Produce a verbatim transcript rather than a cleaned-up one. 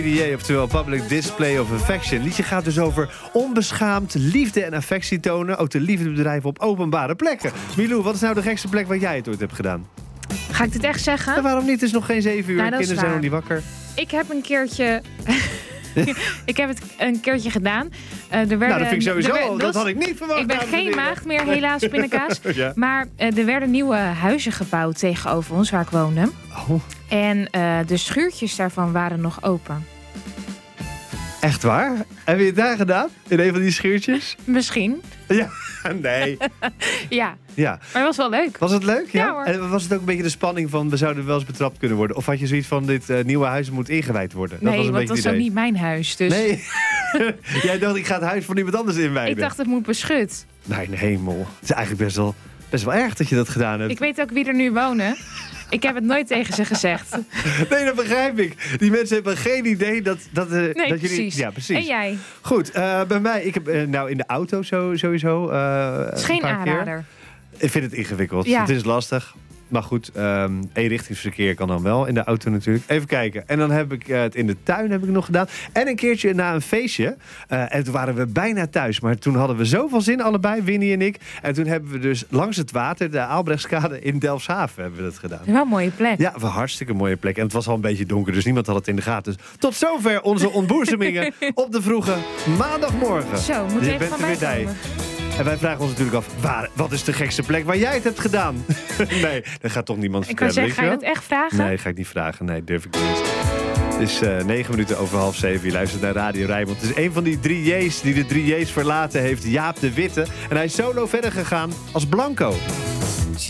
P D A, oftewel Public Display of Affection. Het liedje gaat dus over onbeschaamd liefde en affectie tonen. Ook de liefdesbedrijven op openbare plekken. Milou, wat is nou de gekste plek waar jij het ooit hebt gedaan? Ga ik dit echt zeggen? En waarom niet? Het is nog geen zeven uur. Nou, Kinderen zijn nog niet wakker. Ik heb een keertje... ik heb het een keertje gedaan. Uh, er werden, nou, dat vind ik sowieso werd, al. Dat had ik niet verwacht. Ik ben geen maagd meer, helaas, pindakaas. Ja. Maar uh, er werden nieuwe huizen gebouwd tegenover ons, waar ik woonde. Oh. En uh, de schuurtjes daarvan waren nog open. Echt waar? Heb je het daar gedaan? In een van die schuurtjes? Misschien. Ja, nee. Ja. Ja. Maar het was wel leuk. Was het leuk? Ja? Ja, hoor. En was het ook een beetje de spanning van we zouden wel eens betrapt kunnen worden? Of had je zoiets van dit uh, nieuwe huis moet ingewijd worden? Dat nee, was een want beetje dat het is ook idee. niet mijn huis. Dus... Nee. Jij dacht ik ga het huis van iemand anders inwijden. Ik dacht het moet beschut. Nee, nee, hemel. Het is eigenlijk best wel, best wel erg dat je dat gedaan hebt. Ik weet ook wie er nu wonen. Ik heb het nooit tegen ze gezegd. Nee, dat begrijp ik. Die mensen hebben geen idee dat, dat, uh, Nee, dat jullie... precies. Ja, precies. En jij? Goed, uh, bij mij, ik heb uh, nou in de auto zo, sowieso uh, Het is geen aanrader. Ik vind het ingewikkeld. Ja. Het is lastig. Maar goed, um, eenrichtingsverkeer kan dan wel in de auto natuurlijk. Even kijken. En dan heb ik uh, het in de tuin heb ik nog gedaan. En een keertje na een feestje. Uh, en toen waren we bijna thuis. Maar toen hadden we zoveel zin allebei, Winnie en ik. En toen hebben we dus langs het water, de Aalbrechtskade in Delfshaven, hebben we dat gedaan. Wel een mooie plek. Ja, een hartstikke mooie plek. En het was al een beetje donker, dus niemand had het in de gaten. Dus tot zover onze ontboezemingen op de vroege maandagmorgen. Zo, moet Dus je even bent van er mij weer bij. komen. En wij vragen ons natuurlijk af, waar, wat is de gekste plek waar jij het hebt gedaan? Nee, dat gaat toch niemand Ik kan vertellen. zeggen, ga je weet dat echt vragen? wel? Nee, ga ik niet vragen. Nee, durf ik niet. Het is uh, negen minuten over half zeven. Je luistert naar Radio Rijnmond. Het is een van die drie J's die de drie J's verlaten heeft. Jaap de Witte. En hij is solo verder gegaan als Blanco.